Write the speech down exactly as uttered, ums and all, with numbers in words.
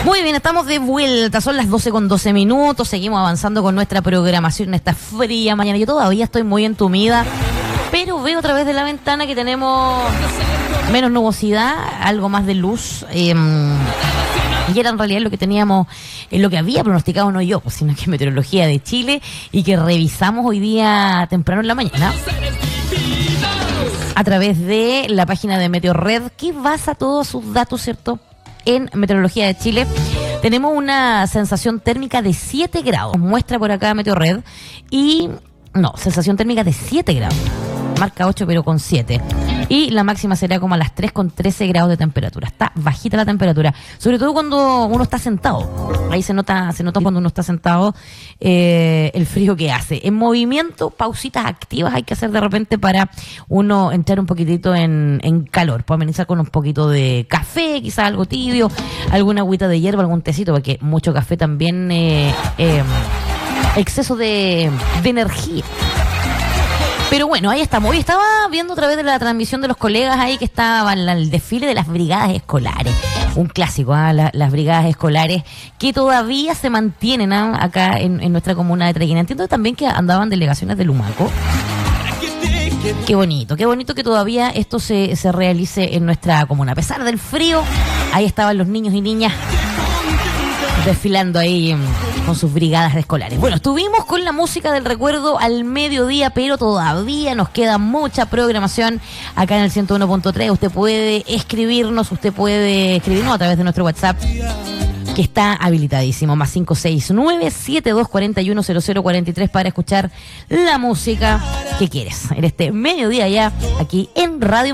Muy bien, estamos de vuelta, son las doce con doce minutos, seguimos avanzando con nuestra programación en esta fría mañana. Yo todavía estoy muy entumida, pero veo a través de la ventana que tenemos menos nubosidad, algo más de luz, eh, y era en realidad lo que teníamos, eh, lo que había pronosticado, no yo, sino que Meteorología de Chile, y que revisamos hoy día temprano en la mañana a través de la página de Meteorred, que basa todos sus datos, ¿cierto?, en Meteorología de Chile. Tenemos una sensación térmica de siete grados. Muestra por acá Meteorred. Y no, sensación térmica de siete grados. Marca ocho, pero con siete. Y la máxima será como a las tres con trece grados de temperatura. Está bajita la temperatura. Sobre todo cuando uno está sentado. Ahí se nota, se nota cuando uno está sentado eh, el frío que hace. En movimiento, pausitas activas hay que hacer de repente para uno entrar un poquitito en, en calor. Puede amenizar con un poquito de café, quizás algo tibio, alguna agüita de hierba, algún tecito, porque mucho café también, eh, eh, exceso de, de energía. Pero bueno, ahí estamos. Hoy estaba viendo a través de la transmisión de los colegas ahí que estaba el desfile de las brigadas escolares. Un clásico, ¿eh? La, las brigadas escolares que todavía se mantienen, ¿eh?, acá en, en nuestra comuna de Trequina. Entiendo también que andaban delegaciones de Lumaco. Qué bonito, qué bonito que todavía esto se, se realice en nuestra comuna. A pesar del frío, ahí estaban los niños y niñas desfilando ahí con sus brigadas escolares. Bueno, estuvimos con la música del recuerdo al mediodía, pero todavía nos queda mucha programación acá en el ciento uno punto tres. Usted puede escribirnos, usted puede escribirnos a través de nuestro WhatsApp, que está habilitadísimo, más cinco seis nueve, siete dos cuatro uno, cero cero cuatro tres, para escuchar la música que quieres en este mediodía ya, aquí en Radio